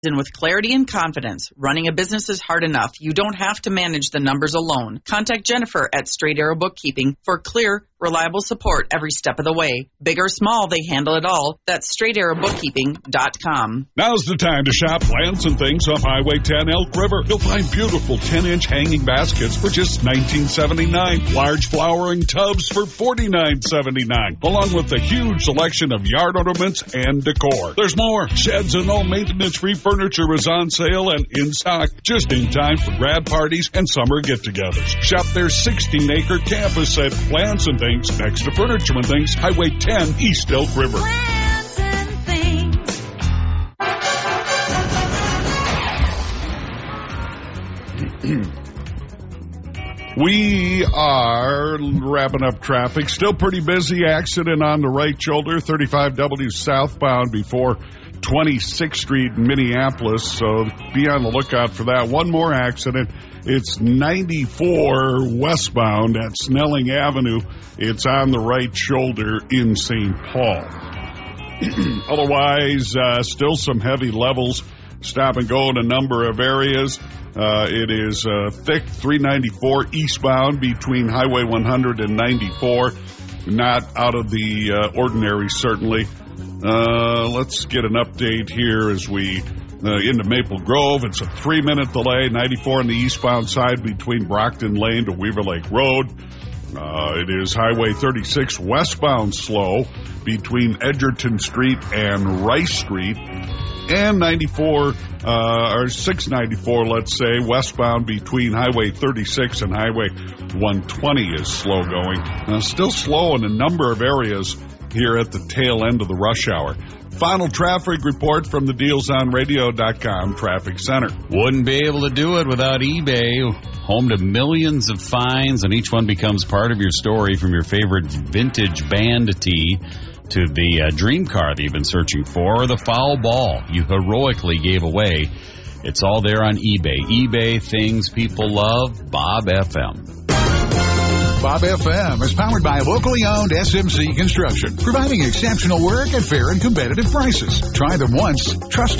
And with clarity and confidence, running a business is hard enough. You don't have to manage the numbers alone. Contact Jennifer at Straight Arrow Bookkeeping for clear, reliable support every step of the way. Big or small, they handle it all. That's straightarrowbookkeeping.com. Now's the time to shop Plants and Things off Highway 10 Elk River. You'll find beautiful 10-inch hanging baskets for just $19.79. Large flowering tubs for $49.79. Along with a huge selection of yard ornaments and decor. There's more. Sheds and all maintenance-free furniture is on sale and in stock just in time for grad parties and summer get-togethers. Shop their 16-acre campus at Plants and Things next to Furniture and Things, Highway 10, East Elk River. Plants and Things. We are wrapping up traffic. Still pretty busy. Accident on the right shoulder, 35W southbound before 26th Street in Minneapolis, so be on the lookout for that. One more accident. It's 94 westbound at Snelling Avenue. It's on the right shoulder in St. Paul. Otherwise, still some heavy levels. Stop and go in a number of areas. It is thick 394 eastbound between Highway 100 and 94. Not out of the ordinary, certainly. Let's get an update here as we into Maple Grove. It's a 3-minute delay, 94 on the eastbound side between Brockton Lane to Weaver Lake Road. It is Highway 36 westbound slow between Edgerton Street and Rice Street. And 94, or 694, let's say, westbound between Highway 36 and Highway 120 is slow going. Still slow in a number of areas here at the tail end of the rush hour. Final traffic report from the DealsOnRadio.com Traffic Center. Wouldn't be able to do it without eBay. Home to millions of finds, and each one becomes part of your story, from your favorite vintage band tee to the dream car that you've been searching for, or the foul ball you heroically gave away. It's all there on eBay. eBay, things people love. Bob FM. Bob FM is powered by locally owned SMC Construction, providing exceptional work at fair and competitive prices. Try them once, trust